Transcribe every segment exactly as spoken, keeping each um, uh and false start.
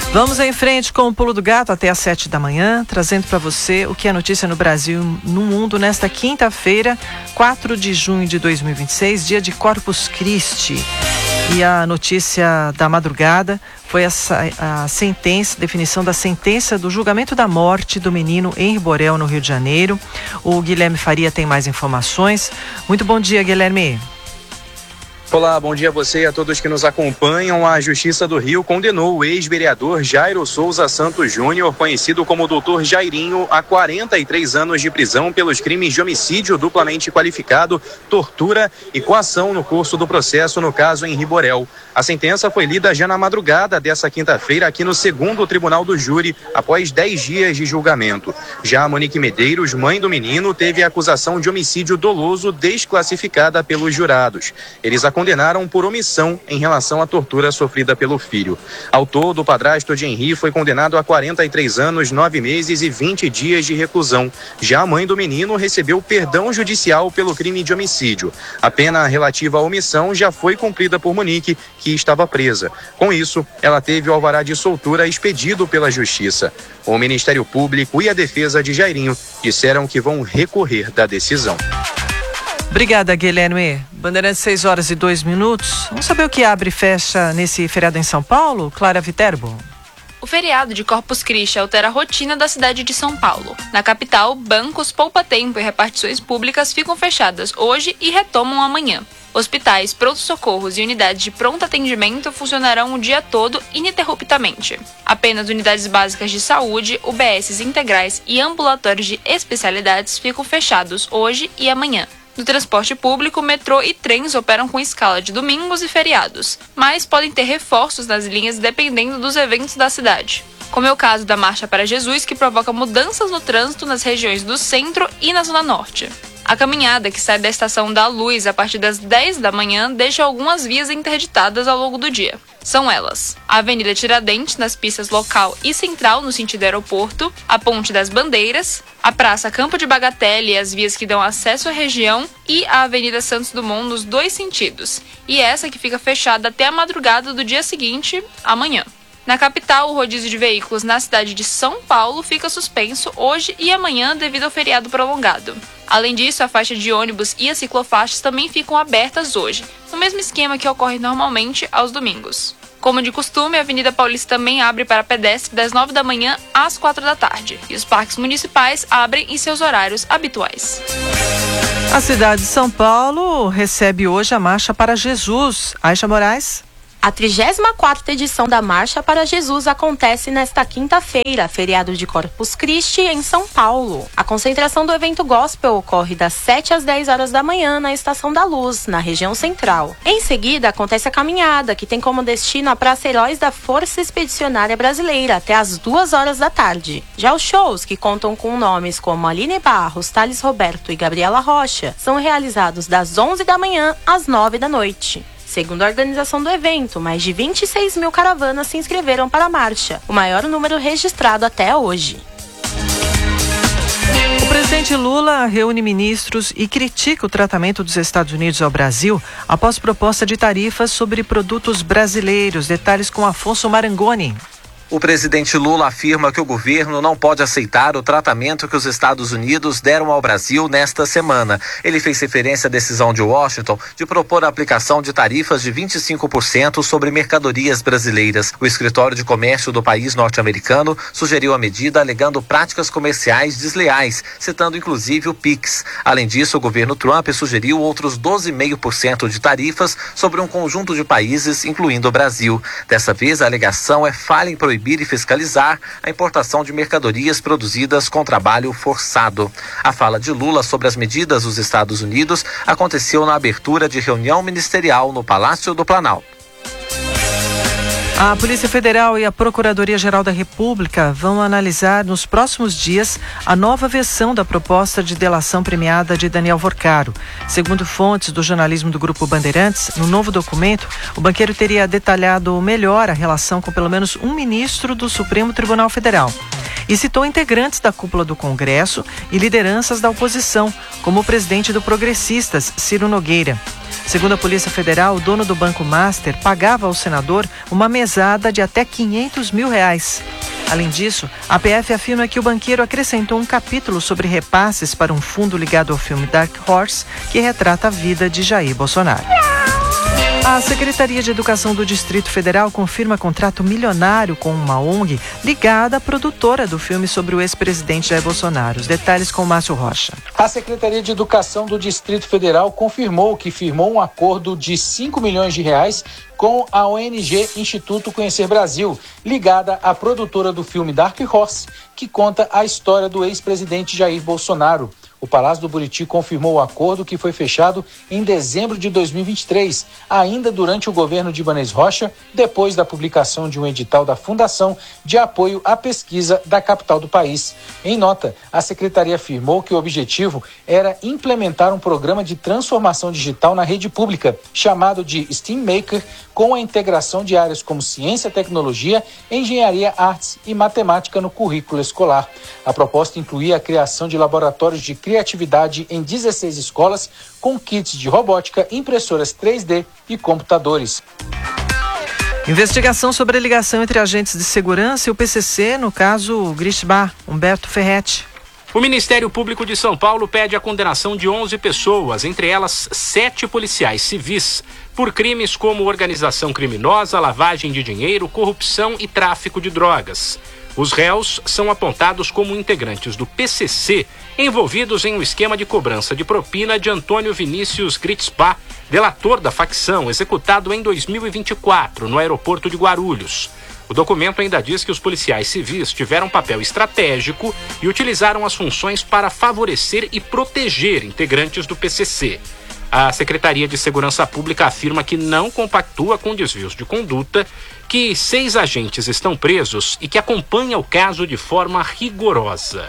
Vamos em frente com o Pulo do Gato até às sete da manhã, trazendo para você o que é notícia no Brasil e no mundo nesta quinta-feira, quatro de junho de dois mil e vinte e seis, dia de Corpus Christi. E a notícia da madrugada foi a, a sentença, definição da sentença do julgamento da morte do menino Henri Borel, no Rio de Janeiro. O Guilherme Faria tem mais informações. Muito bom dia, Guilherme. Olá, bom dia a você e a todos que nos acompanham. A Justiça do Rio condenou o ex-vereador Jairo Souza Santos Júnior, conhecido como doutor Jairinho, a quarenta e três anos de prisão pelos crimes de homicídio duplamente qualificado, tortura e coação no curso do processo no caso Henri Borel. A sentença foi lida já na madrugada dessa quinta-feira aqui no segundo Tribunal do Júri, após dez dias de julgamento. Já a Monique Medeiros, mãe do menino, teve a acusação de homicídio doloso desclassificada pelos jurados. Eles a condenaram por omissão em relação à tortura sofrida pelo filho. Ao todo, o padrasto de Henri foi condenado a quarenta e três anos, nove meses e vinte dias de reclusão. Já a mãe do menino recebeu perdão judicial pelo crime de homicídio. A pena relativa à omissão já foi cumprida por Monique, que estava presa. Com isso, ela teve o alvará de soltura expedido pela Justiça. O Ministério Público e a defesa de Jairinho disseram que vão recorrer da decisão. Obrigada, Guilherme. Bandeirantes, seis horas e dois minutos. Vamos saber o que abre e fecha nesse feriado em São Paulo? Clara Viterbo. O feriado de Corpus Christi altera a rotina da cidade de São Paulo. Na capital, bancos, poupa-tempo e repartições públicas ficam fechadas hoje e retomam amanhã. Hospitais, pronto-socorros e unidades de pronto atendimento funcionarão o dia todo ininterruptamente. Apenas unidades básicas de saúde, U B Ss integrais e ambulatórios de especialidades ficam fechados hoje e amanhã. No transporte público, metrô e trens operam com escala de domingos e feriados, mas podem ter reforços nas linhas dependendo dos eventos da cidade. Como é o caso da Marcha para Jesus, que provoca mudanças no trânsito nas regiões do centro e na zona norte. A caminhada, que sai da Estação da Luz a partir das dez da manhã, deixa algumas vias interditadas ao longo do dia. São elas: a Avenida Tiradentes, nas pistas Local e Central, no sentido aeroporto, a Ponte das Bandeiras, a Praça Campo de Bagatelle e as vias que dão acesso à região, e a Avenida Santos Dumont nos dois sentidos, e essa que fica fechada até a madrugada do dia seguinte, amanhã. Na capital, o rodízio de veículos na cidade de São Paulo fica suspenso hoje e amanhã devido ao feriado prolongado. Além disso, a faixa de ônibus e as ciclofaixas também ficam abertas hoje, no mesmo esquema que ocorre normalmente aos domingos. Como de costume, a Avenida Paulista também abre para pedestre das nove da manhã às quatro da tarde, e os parques municipais abrem em seus horários habituais. A cidade de São Paulo recebe hoje a Marcha para Jesus. Aixa Moraes. A trigésima quarta edição da Marcha para Jesus acontece nesta quinta-feira, feriado de Corpus Christi, em São Paulo. A concentração do evento gospel ocorre das sete às dez horas da manhã na Estação da Luz, na região central. Em seguida, acontece a caminhada, que tem como destino a Praça Heróis da Força Expedicionária Brasileira, até às duas horas da tarde. Já os shows, que contam com nomes como Aline Barros, Thales Roberto e Gabriela Rocha, são realizados das onze da manhã às nove da noite. Segundo a organização do evento, mais de vinte e seis mil caravanas se inscreveram para a marcha, o maior número registrado até hoje. O presidente Lula reúne ministros e critica o tratamento dos Estados Unidos ao Brasil após proposta de tarifas sobre produtos brasileiros. Detalhes com Afonso Marangoni. O presidente Lula afirma que o governo não pode aceitar o tratamento que os Estados Unidos deram ao Brasil nesta semana. Ele fez referência à decisão de Washington de propor a aplicação de tarifas de vinte e cinco por cento sobre mercadorias brasileiras. O escritório de comércio do país norte-americano sugeriu a medida alegando práticas comerciais desleais, citando inclusive o Pix. Além disso, o governo Trump sugeriu outros doze vírgula cinco por cento de tarifas sobre um conjunto de países, incluindo o Brasil. Dessa vez, a alegação é falha em proibir e fiscalizar a importação de mercadorias produzidas com trabalho forçado. A fala de Lula sobre as medidas dos Estados Unidos aconteceu na abertura de reunião ministerial no Palácio do Planalto. A Polícia Federal e a Procuradoria-Geral da República vão analisar nos próximos dias a nova versão da proposta de delação premiada de Daniel Vorcaro. Segundo fontes do jornalismo do Grupo Bandeirantes, no novo documento, o banqueiro teria detalhado melhor a relação com pelo menos um ministro do Supremo Tribunal Federal. e citou integrantes da cúpula do Congresso e lideranças da oposição, como o presidente do Progressistas, Ciro Nogueira. Segundo a Polícia Federal, o dono do Banco Master pagava ao senador uma mesada de até quinhentos mil reais. Além disso, a P F afirma que o banqueiro acrescentou um capítulo sobre repasses para um fundo ligado ao filme Dark Horse, que retrata a vida de Jair Bolsonaro. A Secretaria de Educação do Distrito Federal confirma contrato milionário com uma O N G ligada à produtora do filme sobre o ex-presidente Jair Bolsonaro. Os detalhes com o Márcio Rocha. A Secretaria de Educação do Distrito Federal confirmou que firmou um acordo de cinco milhões de reais com a O N G Instituto Conhecer Brasil, ligada à produtora do filme Dark Horse, que conta a história do ex-presidente Jair Bolsonaro. O Palácio do Buriti confirmou o acordo, que foi fechado em dezembro de dois mil e vinte e três, ainda durante o governo de Ibanez Rocha, depois da publicação de um edital da Fundação de Apoio à Pesquisa da capital do país. Em nota, a secretaria afirmou que o objetivo era implementar um programa de transformação digital na rede pública, chamado de STEAM Maker, com a integração de áreas como ciência, tecnologia, engenharia, artes e matemática no currículo escolar. A proposta incluía a criação de laboratórios de criatividade em dezesseis escolas, com kits de robótica, impressoras três D e computadores. Investigação sobre a ligação entre agentes de segurança e o P C C, no caso Grishbar, Humberto Ferretti. O Ministério Público de São Paulo pede a condenação de onze pessoas, entre elas sete policiais civis, por crimes como organização criminosa, lavagem de dinheiro, corrupção e tráfico de drogas. Os réus são apontados como integrantes do P C C, envolvidos em um esquema de cobrança de propina de Antônio Vinícius Gritspa, delator da facção, executado em dois mil e vinte e quatro, no aeroporto de Guarulhos. O documento ainda diz que os policiais civis tiveram papel estratégico e utilizaram as funções para favorecer e proteger integrantes do P C C. A Secretaria de Segurança Pública afirma que não compactua com desvios de conduta, que seis agentes estão presos e que acompanha o caso de forma rigorosa.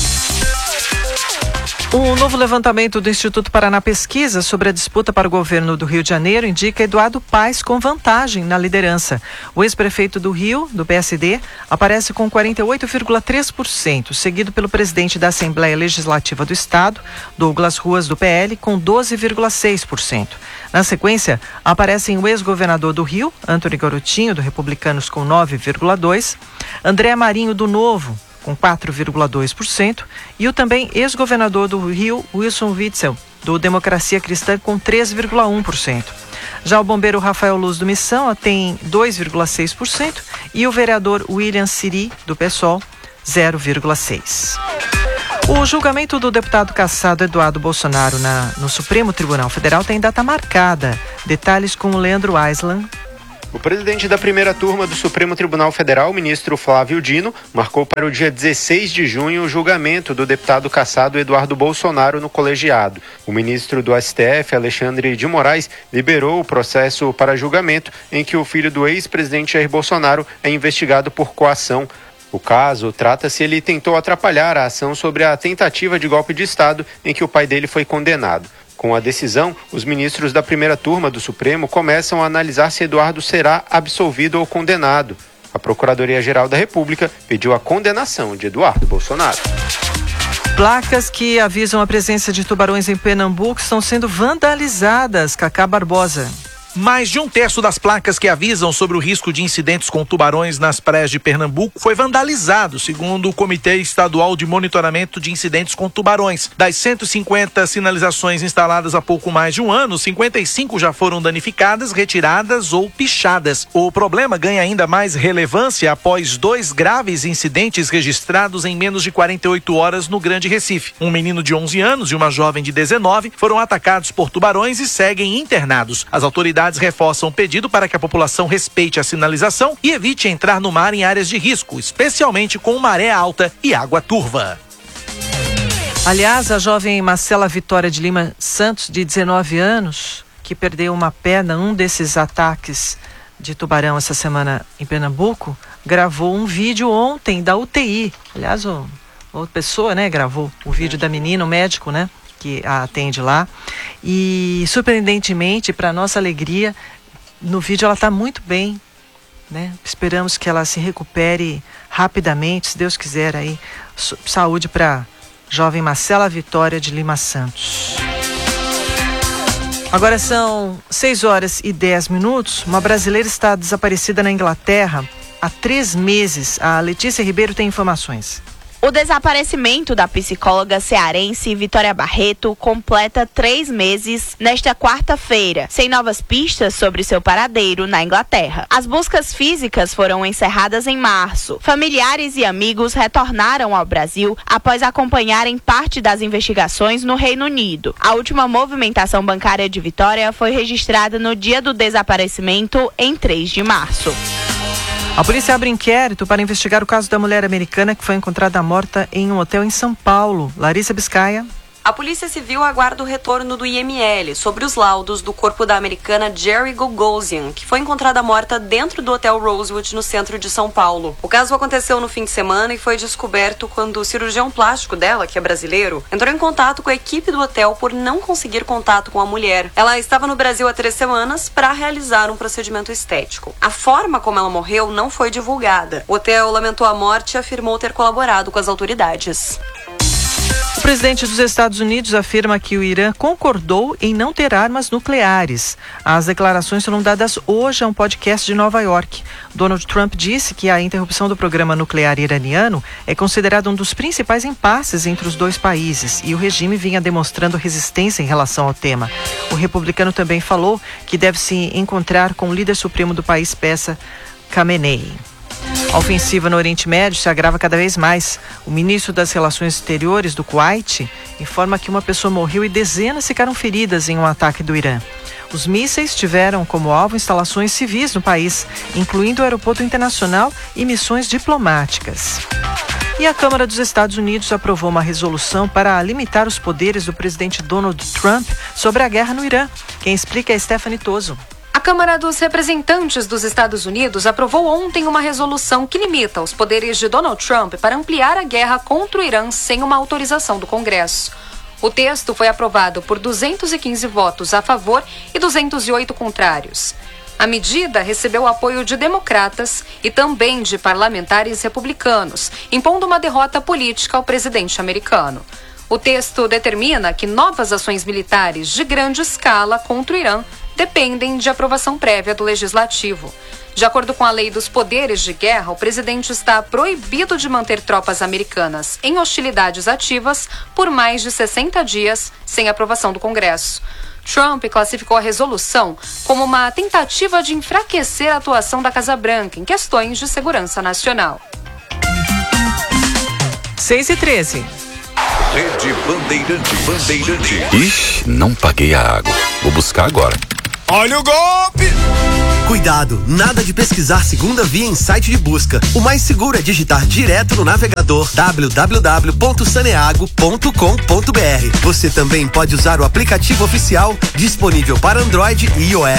Um novo levantamento do Instituto Paraná Pesquisa sobre a disputa para o governo do Rio de Janeiro indica Eduardo Paes com vantagem na liderança. O ex-prefeito do Rio, do P S D, aparece com quarenta e oito vírgula três por cento, seguido pelo presidente da Assembleia Legislativa do Estado, Douglas Ruas, do P L, com doze vírgula seis por cento. Na sequência, aparecem o ex-governador do Rio, Antony Garotinho, do Republicanos, com nove vírgula dois por cento, André Marinho, do Novo, com quatro vírgula dois por cento, e o também ex-governador do Rio, Wilson Witzel, do Democracia Cristã, com três vírgula um por cento. Já o bombeiro Rafael Luz do Missão tem dois vírgula seis por cento e o vereador William Siri, do PSOL, zero vírgula seis por cento. O julgamento do deputado cassado Eduardo Bolsonaro na, no Supremo Tribunal Federal tem data marcada. Detalhes com o Leandro Aislan. O presidente da primeira turma do Supremo Tribunal Federal, o ministro Flávio Dino, marcou para o dia dezesseis de junho o julgamento do deputado cassado Eduardo Bolsonaro no colegiado. O ministro do S T F, Alexandre de Moraes, liberou o processo para julgamento em que o filho do ex-presidente Jair Bolsonaro é investigado por coação. O caso trata-se ele tentou atrapalhar a ação sobre a tentativa de golpe de Estado em que o pai dele foi condenado. Com a decisão, os ministros da primeira turma do Supremo começam a analisar se Eduardo será absolvido ou condenado. A Procuradoria-Geral da República pediu a condenação de Eduardo Bolsonaro. Placas que avisam a presença de tubarões em Pernambuco estão sendo vandalizadas. Cacá Barbosa. Mais de um terço das placas que avisam sobre o risco de incidentes com tubarões nas praias de Pernambuco foi vandalizado, segundo o Comitê Estadual de Monitoramento de Incidentes com Tubarões. Das cento e cinquenta sinalizações instaladas há pouco mais de um ano, cinquenta e cinco já foram danificadas, retiradas ou pichadas. O problema ganha ainda mais relevância após dois graves incidentes registrados em menos de quarenta e oito horas no Grande Recife. Um menino de onze anos e uma jovem de dezenove foram atacados por tubarões e seguem internados. As autoridades reforçam o pedido para que a população respeite a sinalização e evite entrar no mar em áreas de risco, especialmente com maré alta e água turva. Aliás, a jovem Marcela Vitória de Lima Santos, de dezenove anos, que perdeu uma perna num desses ataques de tubarão essa semana em Pernambuco, gravou um vídeo ontem da U T I. Aliás, uma outra pessoa, né, gravou o vídeo da menina, o médico, né, que a atende lá. E, surpreendentemente, para nossa alegria, no vídeo ela está muito bem. né? Esperamos que ela se recupere rapidamente, se Deus quiser aí. Saúde para jovem Marcela Vitória de Lima Santos. Agora são seis horas e dez minutos. Uma brasileira está desaparecida na Inglaterra há três meses. A Letícia Ribeiro tem informações. O desaparecimento da psicóloga cearense Vitória Barreto completa três meses nesta quarta-feira, sem novas pistas sobre seu paradeiro na Inglaterra. As buscas físicas foram encerradas em março. Familiares e amigos retornaram ao Brasil após acompanharem parte das investigações no Reino Unido. A última movimentação bancária de Vitória foi registrada no dia do desaparecimento, em três de março. A polícia abre inquérito para investigar o caso da mulher americana que foi encontrada morta em um hotel em São Paulo. Larissa Biscaia. A Polícia Civil aguarda o retorno do I M L sobre os laudos do corpo da americana Jerry Gogosian, que foi encontrada morta dentro do Hotel Rosewood, no centro de São Paulo. O caso aconteceu no fim de semana e foi descoberto quando o cirurgião plástico dela, que é brasileiro, entrou em contato com a equipe do hotel por não conseguir contato com a mulher. Ela estava no Brasil há três semanas para realizar um procedimento estético. A forma como ela morreu não foi divulgada. O hotel lamentou a morte e afirmou ter colaborado com as autoridades. O presidente dos Estados Unidos afirma que o Irã concordou em não ter armas nucleares. As declarações foram dadas hoje a um podcast de Nova York. Donald Trump disse que a interrupção do programa nuclear iraniano é considerado um dos principais impasses entre os dois países e o regime vinha demonstrando resistência em relação ao tema. O republicano também falou que deve se encontrar com o líder supremo do país, Peça Khamenei. A ofensiva no Oriente Médio se agrava cada vez mais. O ministro das Relações Exteriores do Kuwait informa que uma pessoa morreu e dezenas ficaram feridas em um ataque do Irã. Os mísseis tiveram como alvo instalações civis no país, incluindo o aeroporto internacional e missões diplomáticas. E a Câmara dos Estados Unidos aprovou uma resolução para limitar os poderes do presidente Donald Trump sobre a guerra no Irã. Quem explica é Stephanie Toso. A Câmara dos Representantes dos Estados Unidos aprovou ontem uma resolução que limita os poderes de Donald Trump para ampliar a guerra contra o Irã sem uma autorização do Congresso. O texto foi aprovado por duzentos e quinze votos a favor e duzentos e oito contrários. A medida recebeu o apoio de democratas e também de parlamentares republicanos, impondo uma derrota política ao presidente americano. O texto determina que novas ações militares de grande escala contra o Irã dependem de aprovação prévia do Legislativo. De acordo com a Lei dos Poderes de Guerra, o presidente está proibido de manter tropas americanas em hostilidades ativas por mais de sessenta dias sem aprovação do Congresso. Trump classificou a resolução como uma tentativa de enfraquecer a atuação da Casa Branca em questões de segurança nacional. seis e treze. Rede Bandeirante, Bandeirante. Ixi, não paguei a água. Vou buscar agora. Olha o golpe! Cuidado, nada de pesquisar segunda via em site de busca. O mais seguro é digitar direto no navegador w w w ponto saneago ponto com ponto b r. Você também pode usar o aplicativo oficial disponível para Android e iOS.